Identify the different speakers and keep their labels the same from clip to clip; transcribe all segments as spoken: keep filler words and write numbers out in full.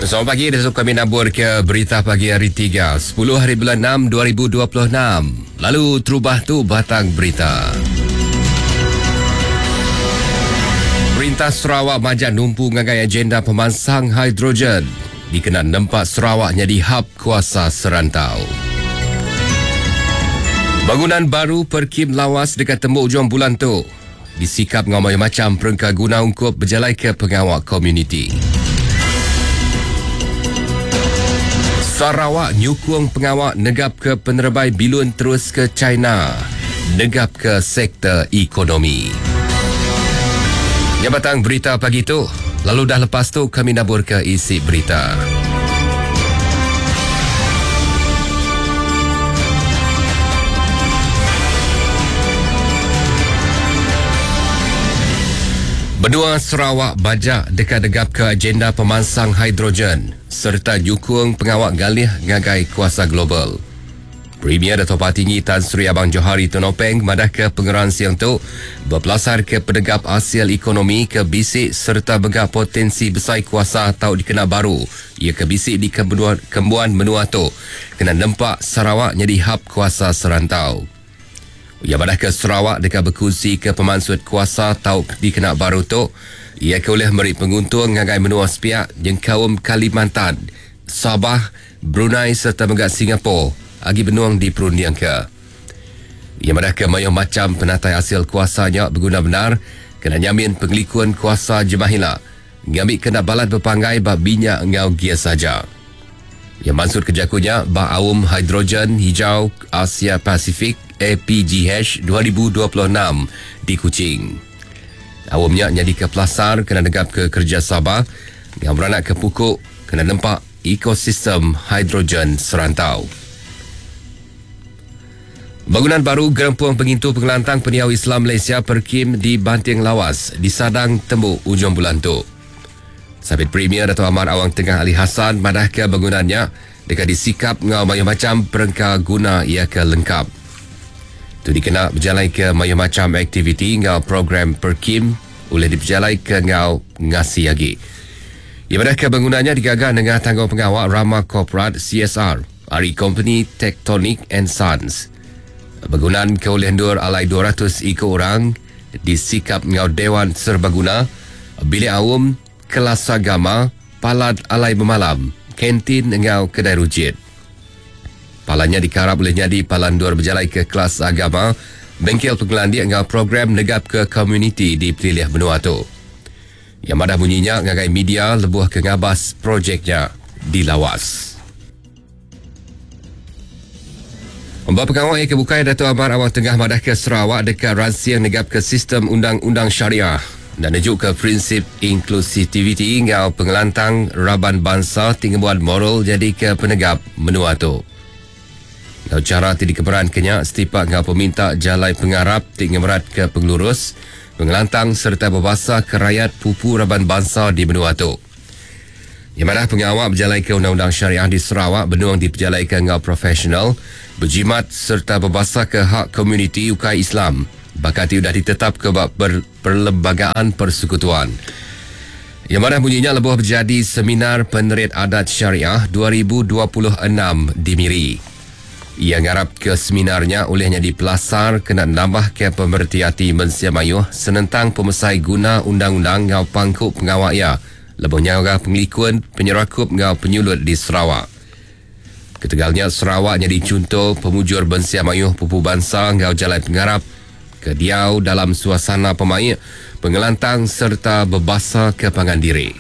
Speaker 1: Selamat pagi, dan kami nabur ke berita pagi hari tiga, sepuluh hari bulan enam dua ribu dua puluh enam. Lalu terubah tu batang berita. Perintah Sarawak Majak numpu ngagai agenda pemansang hidrogen. Dikenal nempak Sarawak jadi hub kuasa serantau. Bangunan baru Perkim Lawas dekat tembok ujung bulan tu disikap ngamai macam perengkah guna ungkup berjalai ke pengawak komuniti. Sarawak nyukung pengawak negap ke penerbai bilun terus ke China. Negap ke sektor ekonomi. Jabatan berita pagi tu. Lalu dah lepas tu kami nabur ke isi berita. Benua Sarawak Majak dekat-degap ke agenda pemansang hidrogen serta nyukung pengawak galih ngagai kuasa global. Premier Dato' Tinggi Tan Sri Abang Johari Tonopeng madah ke pengeran siang tu berpelasar ke penegap hasil ekonomi ke bisik serta begap potensi besar kuasa atau dikenal baru. Ia ke bisik di Kembuan, Kembuan Menua tu kena nampak Sarawak jadi hub kuasa serantau. Ia madah ke Sarawak dekat berkongsi ke pemansut kuasa atau dikenal baru tu. Ia ke oleh meri penguntung ngagai menua sepiak jengkaum Kalimantan, Sabah, Brunei serta megak Singapura agi benuang di perundian ke. Ia madah ke mayang macam penatai hasil kuasanya berguna benar kena nyamin pengelikuan kuasa jemahila ngambil kena balat berpanggai bak minyak ngau gia saja. Ia maksud kejakunya bak awum hidrogen hijau Asia Pasifik A P G H dua ribu dua puluh enam di Kuching. Awumnya jadi ke pelasar kena negap ke kerja Sabah yang beranak ke pukuk kena nampak ekosistem hidrogen serantau. Bangunan baru Gerempuang Pengintu Pengelantang Peniau Islam Malaysia Perkim di Banting Lawas disadang tembuk ujung bulan tu. Sabit Premier Dato' Ahmad Awang Tengah Ali Hassan madah ke bangunannya dekat disikap ngau mayu macam perengkah guna ia ke lengkap. Tu dikena berjalai ke mayu macam aktiviti ngau program Perkim oleh diberjalai ke ngau ngasi lagi. Ia madah ke bangunannya digagal dengan tanggung pengawak Rama Corporate C S R, Ari Company Tectonic and Sons. Bangunan ke oleh Nur alai dua ratus ikut orang disikap ngau Dewan Serbaguna, bilik awam, kelas agama, palad alai bermalam, kantin ngau kedai rujit. Palanya dikarap oleh nyadi palan dua berjalai ke kelas agama, bengkel penggelandik ngau program negap ke komuniti di Pelilih Benua tu. Yang madah bunyinya ngagai media lebuh ke ngabas projeknya di Lawas. Membawa pengawal yang kebukai Dato' Ahmad Awang Tengah madah ke Sarawak dekat ransiang negap ke sistem undang-undang syariah dan nejuk ke prinsip inklusiviti ngau pengelantang raban bangsa tinggabuan moral jadi ke penegap menua tu. Ngau cara ti dikeberan kenyak setipak ngau peminta jalai pengarap tinggaberat ke pengelurus, pengelantang serta berbahasa ke rakyat pupu raban bangsa di menua tu. Yang mana pengawal berjalai ke undang-undang syariah di Sarawak benuang diperjalai ke ngau profesional, berjimat serta berbahasa ke hak komuniti U K Islam. Bakati sudah ditetap ke bab ber, perlembagaan persekutuan. Yang mana bunyinya lebuh berjadi seminar penerit adat syariah dua ribu dua puluh enam di Miri. Ia ngarap ke seminarnya olehnya dipelasar kena nambah ke pemerhati hati Mensia Mayuh senentang pemesai guna undang-undang ngau pangkuk pengawak ia. Lebuhnya orang pengelikuan penyerakup ngau penyulut di Sarawak. Ketegalnya Sarawak jadi contoh pemujur Mensia Mayuh pupu bangsa ngau jalan pengarap ke diau dalam suasana pemain, pengelantang serta berbahasa kepangan diri.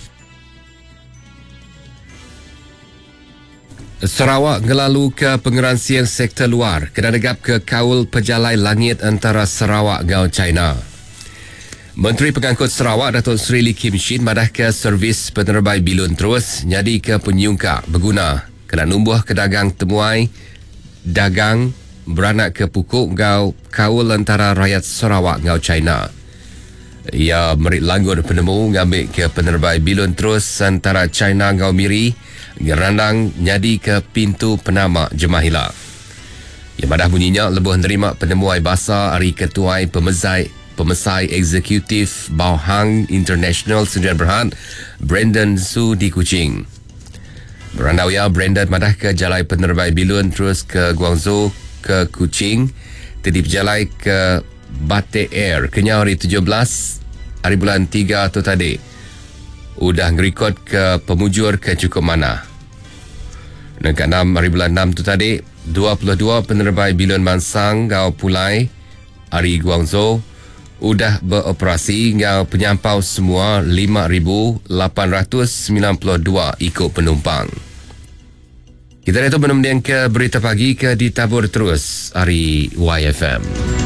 Speaker 1: Sarawak ngelalu ke pengeransian sektor luar kena negap ke kaul pejalai langit antara Sarawak ngau China. Menteri Pengangkut Sarawak Datuk Seri Lee Kim Shin madah ke servis penerbai bilun terus nyadi ke penyungka berguna kena numbuh ke dagang temuai dagang beranak ke pukuk ngau kaul antara rakyat Sarawak ngau China. Ia merit langgur penemu ngambil ke penerbai bilun terus antara China ngau Miri gerandang nyadi ke pintu penamak Jemahila. Ia madah bunyinya lebuh nerima penemuai bahasa hari ketuai pemezai pemesai eksekutif Bauhang International Sdn Bhd Brandon Su di Kuching. Berandau ya Brandon madah ke Jalai Penerbai Bilun terus ke Guangzhou ke Kuching, tadi berjalai ke Batik Air kenyau hari tujuh belas hari bulan tiga tu tadi. Udah ngerekod ke pemujur ke cukup mana. Dan ke enam hari bulan enam tu tadi, dua puluh dua penerbai Bilun Mansang ngau pulai hari Guangzhou udah beroperasi ngau penyampau semua lima ribu lapan ratus sembilan puluh dua ikut penumpang. Kita itu menemukan ke berita pagi ke ditabur terus hari Y F M.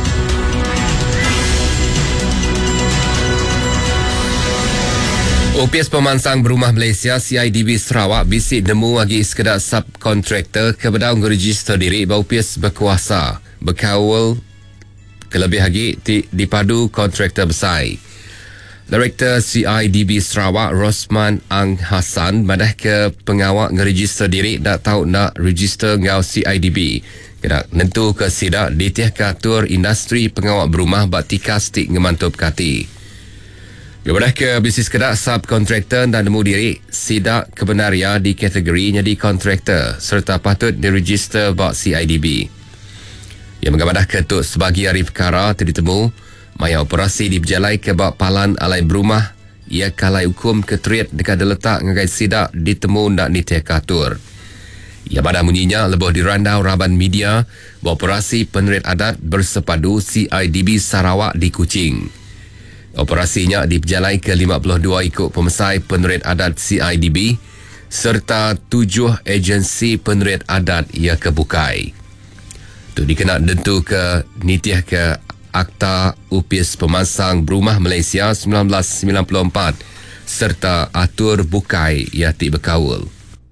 Speaker 1: O P S Pemansang Berumah Malaysia C I D B Sarawak bisik nemu lagi sekedar subkontraktor kepada register diri O P S berkuasa berkawal kelebih lagi di, dipadu kontraktor besar. Director C I D B Sarawak Rosman Ang Hassan madah ke pengawal ngeregister diri tak tahu nak register ngau C I D B. Kena nentu ke sidak ditih katur industri pengawal berumah batika stik ngemantup kati. Kepada ke bisnis kedak subkontraktor dan nemu diri sidak kebenaria di kategori jadi kontraktor serta patut diregister bak C I D B. Yang mengabadah ketuk sebagi hari perkara terditemu maya operasi diberjalai ke bak palan alai berumah ia kalai hukum keteriat dekat letak ngagai sidak ditemu nak nitih katur. Ia pada munyinya lebih dirandau raban media operasi penerit adat bersepadu C I D B Sarawak di Kuching. Operasinya diberjalai ke lima puluh dua ikut pemesai penerit adat C I D B serta tujuh agensi penerit adat ia kebukai. Itu dikenal tentu ke nitih ke Akta U P S Pemansang Berumah Malaysia seribu sembilan ratus sembilan puluh empat serta atur bukai ia ti berkawal.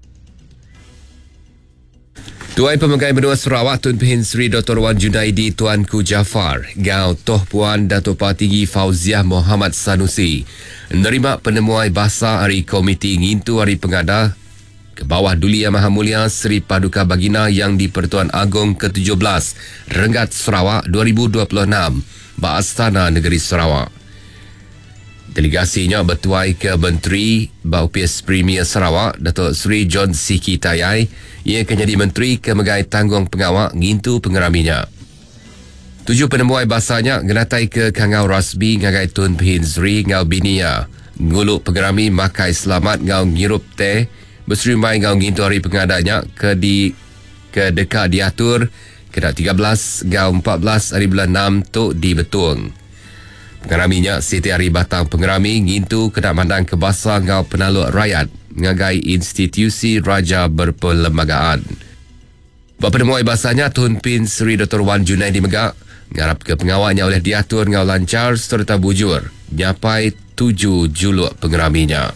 Speaker 1: Tuan Pemegai Menua Sarawak Tun Pehin Sri Doktor Wan Junaidi Tuanku Jafar Gau Toh Puan Datuk Partinggi Fauziah Muhammad Sanusi menerima penemuan bahasa hari Komiti Ngintu Hari Pengada ke bawah Duli Yang Maha Mulia Seri Paduka Baginda yang di Pertuan Agong ke tujuh belas Renggat Sarawak dua ribu dua puluh enam Ba Astana Negeri Sarawak. Delegasinya bertuai ke Menteri Ba U P S Premier Sarawak Datuk Seri John Siki Tayai. Ia akan jadi Menteri Kemegai Tanggung Pengawal ngintu pengeraminya. Tujuh penemuan bahasanya genatai ke Kangau Rasbi ngagai Tun Pehin Sri ngau Binia nguluk pengerami makai selamat ngau ngirup teh berserimai ngau ngintu hari pengadanya ke di ke dekat diatur kena tiga belas ngau empat belas hari bulan enam tu di Betung. Pengeraminya Siti Hari Batang pengerami ngintu kena mandang ke bahasa ngau penaluk rakyat ngagai institusi raja berperlembagaan. Bapa penemuan bahasanya Tun Pin Sri Doktor Wan Junaidi Megak ngarap ke pengawalnya oleh diatur ngau lancar serta bujur nyapai tujuh juluk pengeraminya.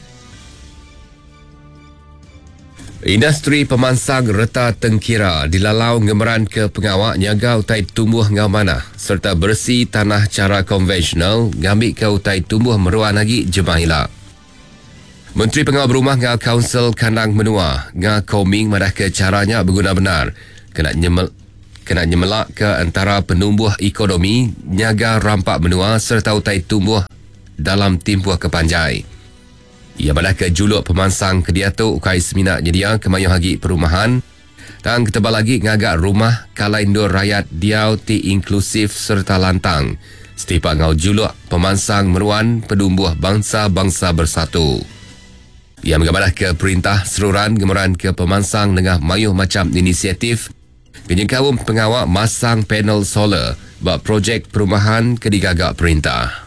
Speaker 1: Industri pemansang reta tengkira dilalau ngemeran ke pengawal nyaga utai tumbuh ngau mana serta bersih tanah cara konvensional ngambil ke utai tumbuh meruan lagi jemahilah. Menteri Pengawal Berumah ngau Kaunsil Kandang Menua ngau Koming madah ke caranya berguna benar kena nyemel kena nyemelak ke antara penumbuh ekonomi nyaga rampak menua serta utai tumbuh dalam timpuh kepanjai. Ia madah ke juluk pemansang kediatuk ukai seminak nyedia kemayuh hagi perumahan tang ketebal lagi ngagak rumah kalai ndur rakyat diau ti inklusif serta lantang setiap ngau juluk pemansang meruan penumbuh bangsa-bangsa bersatu. Ia mengabadah ke perintah seruran gemeran ke pemansang dengan mayuh macam inisiatif kenyengkawum pengawal masang panel solar bak projek perumahan ke digagak perintah.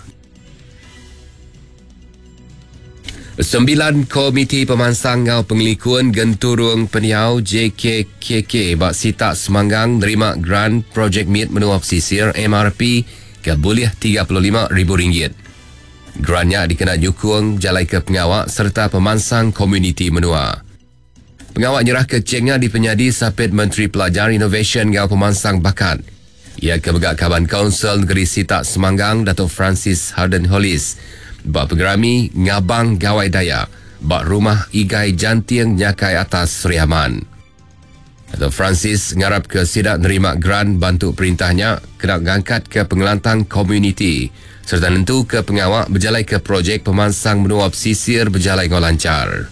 Speaker 1: Sembilan komiti pemansang ngau pengelikuan genturung peniau J K K K bak sitak semanggang nerima grant projek meet menua pesisir M R P ke boleh tiga puluh lima ribu ringgit. Grantnya dikena nyukung jalai ke pengawal serta pemansang komuniti menua. Pengawal nyerah ke ceknya di penyadi sapit Menteri Pelajar Innovation ngau pemansang bakat. Ia kebegak Kaban Kaunsil Negeri Sitak Semanggang Datuk Francis Harden Hollis bak pengerami ngabang gawai daya bak rumah igai jantiang nyakai atas Sri Aman. Atau Francis ngarap ke sidak nerima grant bantu perintahnya kena ngangkat ke pengelantang komuniti serta nentu ke pengawak berjalai ke projek pemansang menua pesisir berjalai dengan lancar.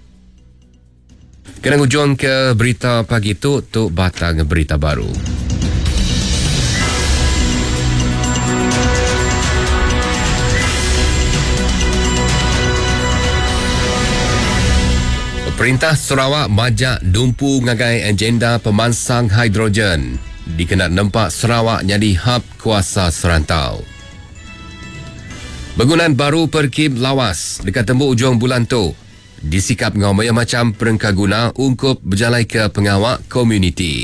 Speaker 1: Kena hujung ke berita pagi tu tu batang berita baru. Perintah Sarawak majak dumpu ngagai agenda pemansang hidrogen. Dikenal nampak Sarawak jadi hub kuasa serantau. Bangunan baru perkim lawas dekat tembok ujung bulan tu. Disikap ngomaya macam perengkah guna ungkup berjalai ke pengawak komuniti.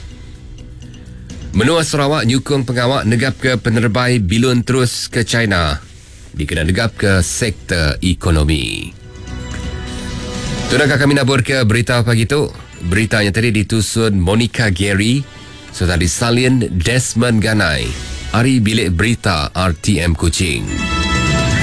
Speaker 1: Menua Sarawak nyukung pengawak negap ke penerbai bilun terus ke China. Dikenal negap ke sektor ekonomi. Tunakah kami nabur ke berita pagi tu? Berita yang tadi ditusun Monica Gary serta disalin Desmond Ganai. Hari Bilik Berita R T M Kuching.